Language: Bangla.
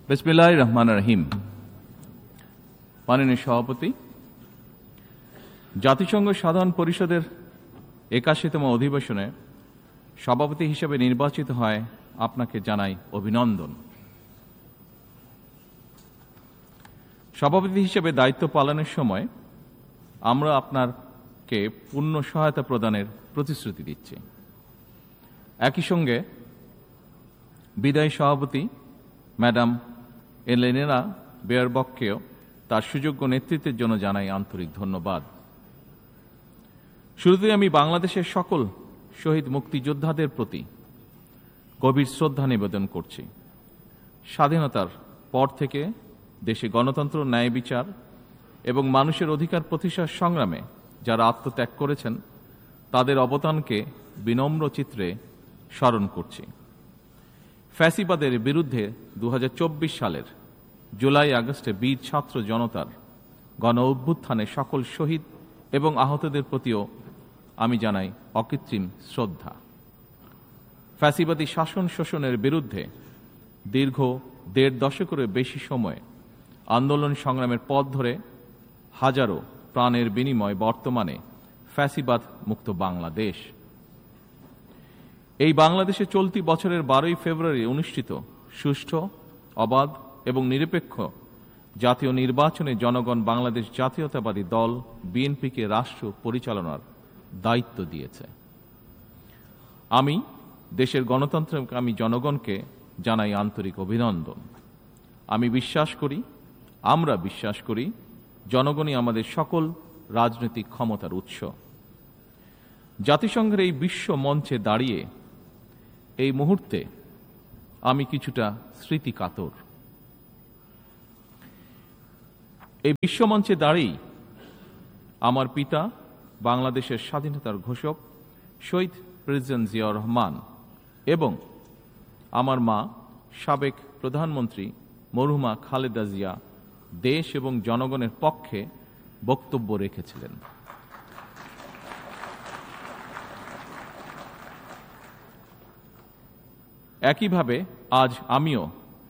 বিসমিল্লাহির রহমানির রহিম। মাননীয় সভাপতি, জাতিসংঘ সাধারণ পরিষদের ৮১তম অধিবেশনে সভাপতি হিসেবে নির্বাচিত হয় আপনাকে জানাই অভিনন্দন। সভাপতি হিসেবে দায়িত্ব পালনের সময় আমরা আপনাকে পূর্ণ সহায়তা প্রদানের প্রতিশ্রুতি দিচ্ছি। একই সঙ্গে বিদায়ী সভাপতি ম্যাডাম এলেনা বেয়ারবককেও তার সুযোগ্য নেতৃত্বের জন্য জানাই আন্তরিক ধন্যবাদ। শুরুতেই আমি বাংলাদেশের সকল শহীদ মুক্তিযোদ্ধাদের প্রতি গভীর শ্রদ্ধা নিবেদন করছি। স্বাধীনতার পর থেকে দেশে গণতন্ত্র, ন্যায় বিচার এবং মানুষের অধিকার প্রতিষ্ঠার সংগ্রামে যারা আত্মত্যাগ করেছেন তাদের অবদানকে বিনম্র চিত্রে স্মরণ করছি। ফ্যাসিবাদের বিরুদ্ধে ২০২৪ সালের জুলাই আগস্টে বীর ছাত্র জনতার গণ অভ্যুত্থানে সকল শহীদ এবং আহতদের প্রতিও আমি জানাই অকৃত্রিম শ্রদ্ধা। ফ্যাসিবাদী শাসন শোষণের বিরুদ্ধে দীর্ঘ ১.৫ দশকেরও বেশি সময় আন্দোলন সংগ্রামের পথ ধরে হাজারো প্রাণের বিনিময় বর্তমানে ফ্যাসিবাদ মুক্ত বাংলাদেশ। এই বাংলাদেশে চলতি বছরের ১২ই ফেব্রুয়ারি অনুষ্ঠিত সুষ্ঠু, অবাধ এবং নিরপেক্ষ জাতীয় নির্বাচনে জনগণ বাংলাদেশ জাতীয়তাবাদী দল বিএনপিকে রাষ্ট্র পরিচালনার দায়িত্ব দিয়েছে। আমি দেশের গণতন্ত্রকামী জনগণকে জানাই আন্তরিক অভিনন্দন। আমরা বিশ্বাস করি জনগণই আমাদের সকল রাজনৈতিক ক্ষমতার উৎস। জাতিসংঘের এই বিশ্ব মঞ্চে দাঁড়িয়ে এই মুহূর্তে আমি কিছুটা স্মৃতি কাতর। এই বিশ্বমঞ্চে দাঁড়িয়ে আমার পিতা বাংলাদেশের স্বাধীনতার ঘোষক শহীদ প্রেসিডেন্ট জিয়াউর রহমান এবং আমার মা সাবেক প্রধানমন্ত্রী মরহুমা খালেদা জিয়া দেশ এবং জনগণের পক্ষে বক্তব্য রেখেছিলেন। একইভাবে আজ আমিও